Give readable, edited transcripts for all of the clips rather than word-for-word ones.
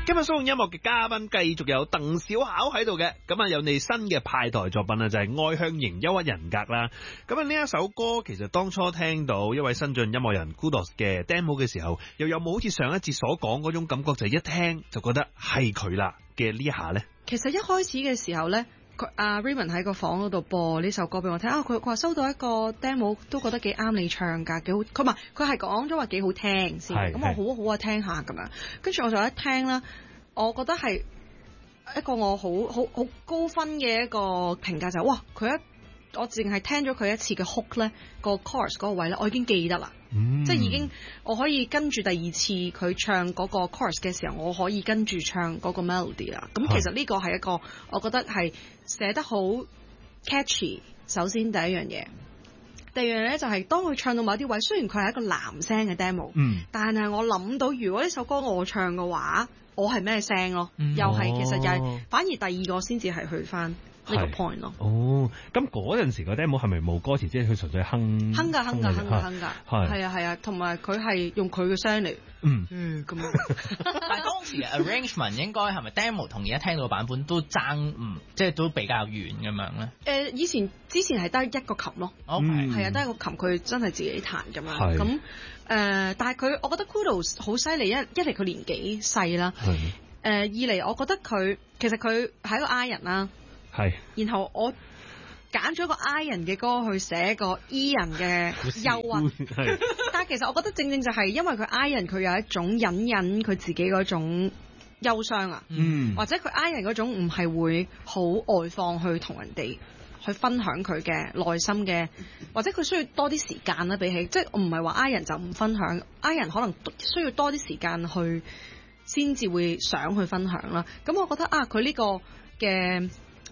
今日鬆動音樂嘅嘉賓繼續有鄧小巧喺度嘅，咁啊有你新嘅派台作品啊，就係《外向型憂鬱人格》啦。咁啊呢一首歌其實當初聽到一位新晉音樂人 Kudos 嘅 demo 嘅時候，又有冇好似上一節所講嗰種感覺，就係一聽就覺得係佢啦嘅呢一下呢？ 其實一開始嘅時候呢，阿 Raymond 喺個房嗰度播呢首歌俾我聽啊，佢話收到一個 demo 都覺得幾啱你唱㗎，幾好。佢係講咗話幾好聽先，咁我好啊聽下咁樣。跟住我就一聽啦，我覺得係一個我好高分嘅一個評價就係哇，我淨係聽咗佢一次嘅 hook 咧，個 chorus 嗰個位咧，我已經記得啦，即係已經我可以跟住第二次佢唱嗰個 chorus 嘅時候，我可以跟住唱嗰個 melody 啦。咁其實呢個係一個我覺得係寫得好 catchy。首先第一樣嘢，第二樣咧就係當佢唱到某啲位，雖然佢係一個男聲嘅 demo，但係我諗到如果呢首歌我唱嘅話，我係咩聲咯？又係其實又係反而第二個先至係去翻呢個 point 咯。 哦，咁嗰陣時個 demo 係咪冇歌詞，即係佢純粹哼㗎， 係啊，同埋佢係用佢嘅聲嚟，咁樣。 但係當時嘅 arrangement 應該係咪 demo 同而家聽到嘅版本都爭即係都比較遠咁樣咧？ 之前係得一個琴咯，係啊，得一個琴，佢真係自己彈咁樣。咁但係佢，我覺得 Kudos 好犀利，一嚟佢年紀細啦，二嚟我覺得佢其實佢係一個 I 人啦。係，然後我揀咗個 I 人嘅歌去寫個 E 人嘅憂鬱，但係其實我覺得正正就係因為佢 I 人，佢有一種隱佢自己嗰種憂傷啊，或者佢 I 人嗰種唔係會好外放去同人哋去分享佢嘅內心嘅，或者佢需要多啲時間啦，比起即係我唔係話 I 人就唔分享 ，I 人可能需要多啲時間去先至會想去分享啦。咁我覺得佢呢個嘅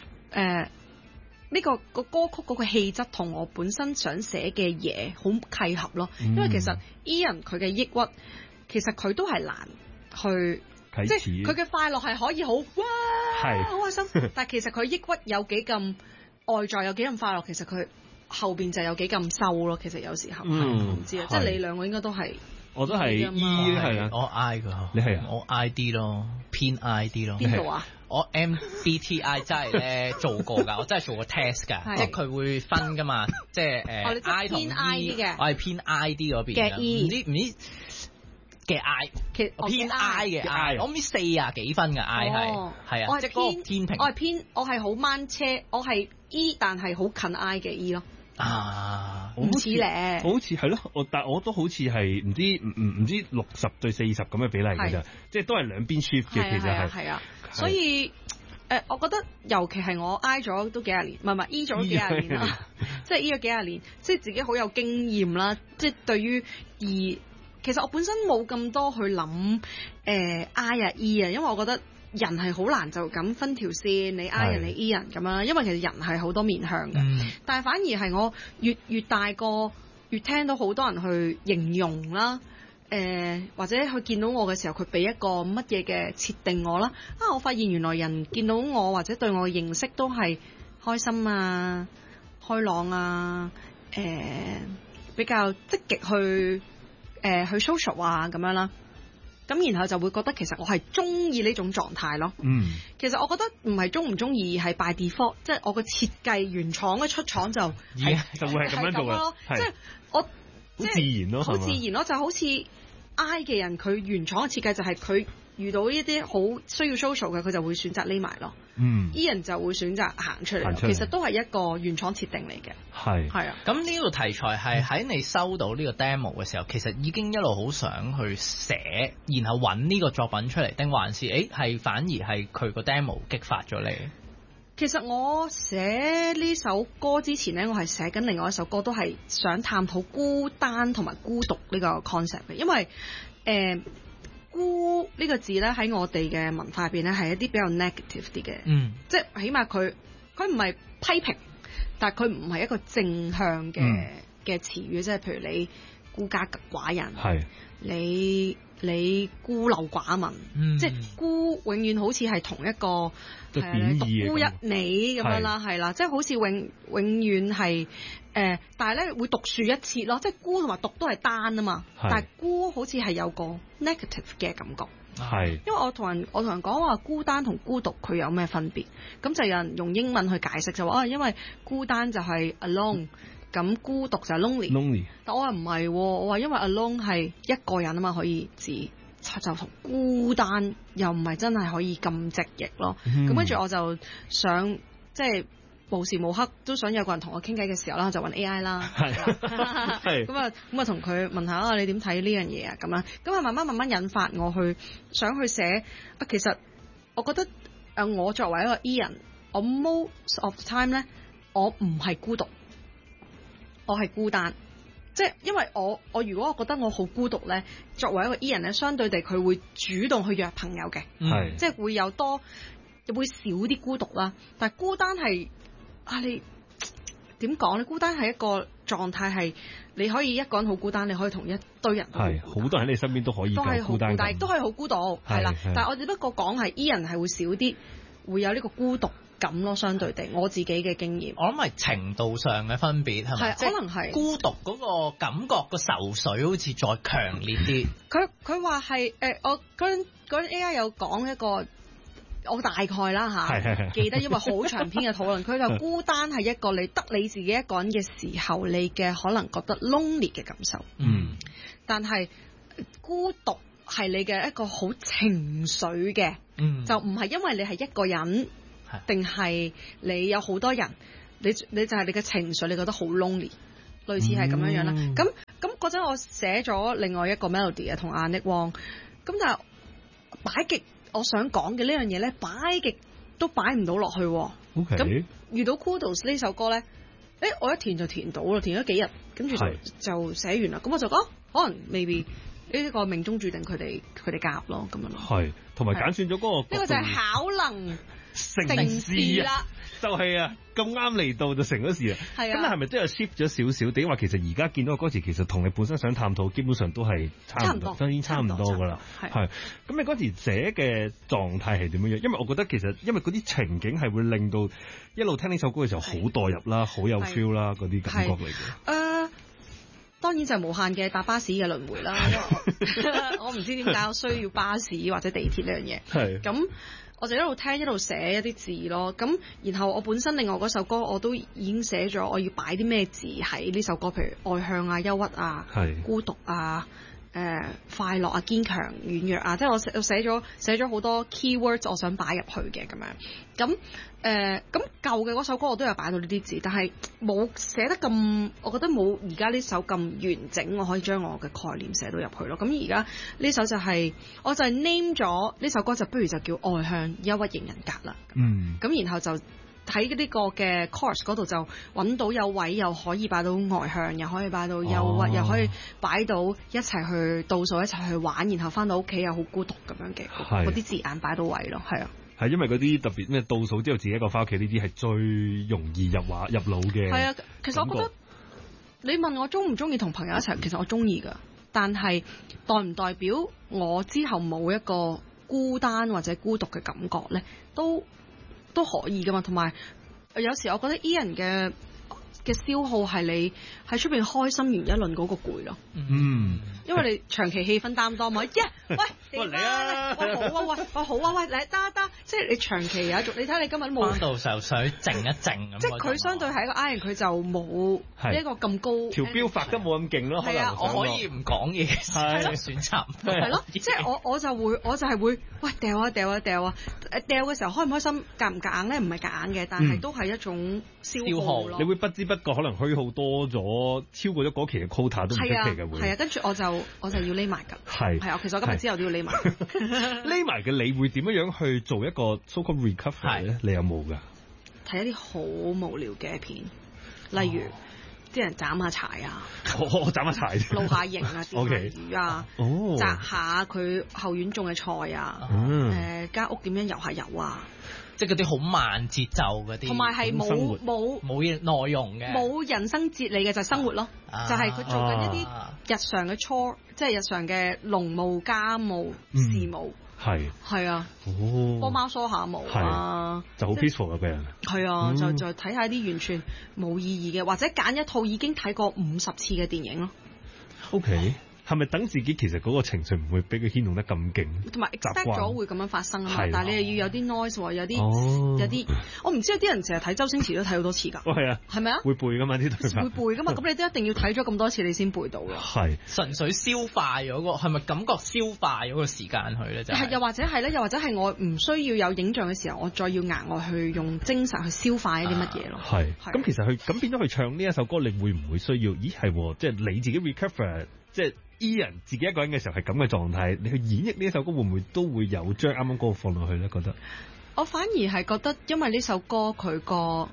呢個歌曲嗰個氣質同我本身想寫嘅嘢好契合咯，因為其實 Ian 佢嘅抑鬱其實佢都係難去，即係佢嘅快樂係可以好好開心，但係其實佢抑鬱有幾咁外在有幾咁快樂，其實佢後邊就有幾咁收咯。其實有時候唔知啊，即係你兩個應該都係。 我都係 E 係啊， 我 I 噶， 你係啊？ 我 I D 咯，偏 I D 咯。 邊度啊？ 我 MBTI 真係咧做過㗎，我真係做過 test 㗎，即係佢會分㗎嘛，即係I 同 E 嘅，我係偏 I D 嗰邊嘅 E，唔知嘅 I， 偏 I 嘅 I， 我唔知40幾分嘅 I 係啊，即係嗰個天平。 我係好掹車，我係 E 但係好近 I 嘅 E 咯。唔似咧， 好似係咯，但我都好似係唔知60對40咁嘅比例嘅咋，即係都係兩邊 shift 嘅，其實係啊，所以我覺得尤其係我 I 咗都幾廿年，唔係 E 咗幾廿年啦，即係 E 咗幾廿年，即係自己好有經驗啦，即係對於其實我本身冇咁多去諗I 啊 E 啊，因為我覺得人係好難就咁分條線，你 I 人你 E 人咁樣，因為其實人係好多面向嘅，但係反而係我越大個越聽到好多人去形容啦，或者佢見到我嘅時候，佢俾一個乜嘢嘅設定我啦，我發現原來人見到我或者對我嘅認識都係開心啊、開朗啊、比較積極去social 啊咁樣啦。咁然後就會覺得其實我係中意呢種狀態咯。其實我覺得唔係中唔中意，係 by default， 即係我個設計原廠嘅出廠就會係咁樣做啦。 即係我好自然咯， 好自然咯，就好似 I 嘅人，佢原廠嘅設計就係佢遇到呢啲好需要 social 嘅，佢就會選擇匿埋咯。E 人就會選擇行出嚟，其實都係一個原廠設定嚟嘅。係啊。咁呢個題材係喺你收到呢個 demo 嘅時候，其實已經一路好想去寫，然後揾呢個作品出嚟，定還是係反而係佢個 demo 激發咗你？ 其實我寫呢首歌之前呢，我係寫緊另外一首歌，都係想探討孤單同埋孤獨呢個 concept 嘅，因為孤呢個字咧喺我哋嘅文化入邊咧係一啲比較 negative 啲嘅，即係起碼佢唔係批評，但係佢唔係一個正向嘅詞語，即係譬如你孤家寡人， 係你孤陋寡聞，即係孤永遠好似係同一個獨孤一味咁樣啦，係啦，即係好似永遠係但係咧會獨樹一幟咯，即係孤同埋獨都係單啊嘛，但係孤好似係有個 negative 嘅感覺。 係， 因為我同人講話孤單同孤獨佢有咩分別，咁就有人用英文去解釋就話因為孤單就係 alone， 咁孤獨就係 lonely。但我話唔係，我話因為 alone 係一個人啊嘛，可以指就同孤單又唔係真係可以咁直譯咯。咁跟住我就想即係無時無刻都想有個人同我傾偈嘅時候啦，就揾 AI 啦。係咁啊同佢問下你點睇呢樣嘢啊咁啦。咁啊慢慢引發我去想去寫其實我覺得我作為一個 E 人，我 most of the time 咧，我唔係孤獨，我係孤單。即係因為我如果我覺得我好孤獨咧，作為一個 E 人咧，相對地佢會主動去約朋友嘅，即係會會少啲孤獨啦。但係孤單係你點講咧？孤單係一個狀態，係你可以一個人好孤單，你可以同一堆人係好多人喺你身邊都可以咁孤單， 但係都可以好孤獨，係啦。但係我只不過講係 E 人係會少啲，會有呢個孤獨感咯。相對地，我自己嘅經驗， 我諗係程度上嘅分別係咪？ 可能係孤獨嗰個感覺個愁緒好似再強烈啲。 佢話係我嗰陣 AI 有講一個。我大概啦記得，因為好長篇嘅討論，佢就孤單係一個你得你自己一個人嘅時候，你嘅可能覺得 lonely 嘅感受。但係孤獨係你嘅一個好情緒嘅，就唔係因為你係一個人，定係你有好多人，你就係你嘅情緒，你覺得好 lonely， 類似係咁樣樣啦。咁嗰陣我寫咗另外一個 melody 同阿 Nick Wong， 咁但係擺極。我想講嘅呢樣嘢咧，擺極都擺唔到落去。咁遇到 Kudos 呢首歌咧，我一填就填到啦，填咗幾日，跟住就寫完啦。咁我就講，可能 maybe 呢個命中注定佢哋夾咯，咁樣咯。係， 同埋揀選咗嗰個。 呢個就係巧能成事啦。 就係咁啱嚟到就成咗事啊！咁你係咪真係 shift 咗少少？點話其實而家見到個歌詞，其實同你本身想探討，基本上都係差唔多，已經差唔多㗎啦。係。咁你嗰時寫嘅狀態係點樣樣？因為我覺得其實因為嗰啲情景係會令到一路聽呢首歌嘅時候好代入啦，好有 feel 啦，嗰啲感覺嚟嘅。 當然就係無限嘅搭巴士嘅輪迴啦。我唔知點解我需要巴士或者地鐵呢樣嘢。係。咁。我就一路聽一路寫一啲字咯，咁然後我本身另外嗰首歌我都已經寫咗，我要擺啲咩字喺呢首歌，譬如外向啊、憂鬱啊、孤獨啊、快樂啊、堅強、軟弱啊，即係我寫咗好多 keywords 我想擺入去嘅咁樣。咁舊嘅嗰首歌我都有擺到呢啲字，但係冇寫得咁，我覺得冇而家呢首咁完整，我可以將我嘅概念寫到入去咯。咁而家呢首就係我就係 name 咗呢首歌，就不如就叫外向憂鬱型人格啦。咁然後就喺呢個嘅 chorus 嗰度就揾到有位，又可以擺到外向，又可以擺到憂鬱，又可以擺到一齊去倒數，一齊去玩，然後翻到屋企又好孤獨咁樣嘅嗰啲字眼擺到位咯，係啊。 係因為嗰啲特別咩倒數之後自己一個翻屋企呢啲係最容易入腦嘅。係啊， 其實我覺得你問我中唔中意同朋友一齊，其實我中意㗎，但係代唔代表我之後冇一個孤單或者孤獨嘅感覺咧，都可以㗎嘛。同埋有時我覺得 E 人嘅消耗係你喺出邊開心完一輪嗰個攰咯。因為你長期氣氛擔當嘛，喂嚟啊，喂好啊，喂嚟得，即係你長期有一種，你睇你今日冇翻到愁緒靜一靜咁。 即係佢相對係一個 I 人，佢就冇一個咁高條標發得冇咁勁咯。 係啊，我可以唔講嘢，係咯，選擇係咯，即係我就係會喂掉啊掉嘅時候開唔開心夾唔夾硬咧？唔係夾硬嘅，但係都係一種消耗咯。 你會不知不覺可能虛耗多咗，超過咗嗰期嘅 quota 都唔出奇嘅會。 係啊，跟住我就要匿埋㗎。係啊，其實我今日之後都要匿埋。 匿埋嘅你會點樣去做一個 so-called recovery 咧？你有冇㗎？ 睇一啲好無聊嘅片，例如啲人斬下柴啊， 斬下柴， 露下營啊，釣下魚啊，摘下佢後院種嘅菜啊，間屋點樣油下油啊。 即係嗰啲好慢節奏嗰啲， 同埋係冇內容嘅， 冇人生哲理嘅就係生活咯，就係佢做緊一啲日常嘅chore，即係日常嘅農務家務事務。係啊，幫貓梳下毛啊， 就好 peaceful 嘅人。 係啊，就睇下啲完全冇意義嘅，或者揀一套已經睇過50次嘅電影咯。 OK。係咪等自己其實嗰個情緒唔會俾佢牽動得咁勁？ 同埋 expect 咗會咁樣發生啊嘛，但係你又要有啲 noise， 有啲我唔知有啲人成日睇周星馳都睇好多次㗎。係啊，係咪啊？ 會背㗎嘛啲對白。 會背㗎嘛，咁你都一定要睇咗咁多次你先背到㗎。 係純粹消化咗個，係咪感覺消化咗個時間去咧？就係又或者係咧，又或者係我唔需要有影像嘅時候，我再要額外去用精神去消化一啲乜嘢咯。 係咁其實佢咁變咗佢唱呢一首歌，你會唔會需要？咦係，即係你自己 recover， 即係。Ian 自己一個人嘅時候係咁嘅狀態，你去演繹呢一首歌會唔會都會有將啱啱嗰個放落去咧？覺得我反而係覺得，因為呢首歌佢個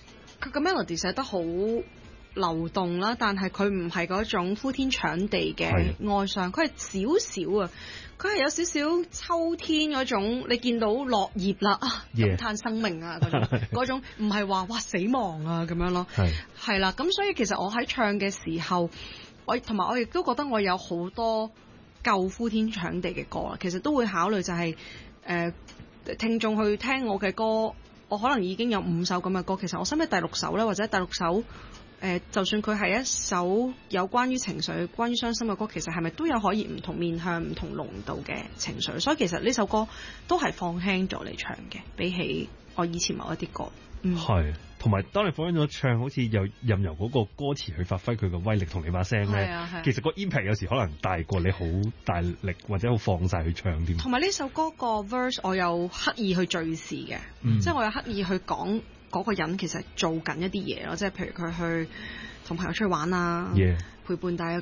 melody 寫得好流動啦，但係佢唔係嗰種呼天搶地嘅哀傷，佢係少少啊，佢係有少少秋天嗰種，你見到落葉啦啊，感嘆生命啊嗰種，唔係話哇死亡啊咁樣咯，係啦，咁所以其實我喺唱嘅時候。同埋我亦都覺得我有好多夠呼天搶地嘅歌啦，其實都會考慮就係、聽眾去聽我嘅歌，我可能已經有5首咁嘅歌，其實我心裏第6首咧，或者第6首就算佢係一首有關於情緒、關於傷心嘅歌，其實係咪都有可以唔同面向、唔同濃度嘅情緒？所以其實呢首歌都係放輕咗嚟唱嘅，比起我以前某一啲歌。 係，同埋當你放咗唱，好似又任由嗰個歌詞去發揮佢嘅威力同你把聲咧，其實個 impact 有時可能大過你好大力或者好放晒去唱添。 同埋呢首歌個 verse 我有刻意去敘事嘅，即係我有刻意去講嗰個人其實做緊一啲嘢咯，即係譬如佢去同朋友出去玩啊，陪伴大家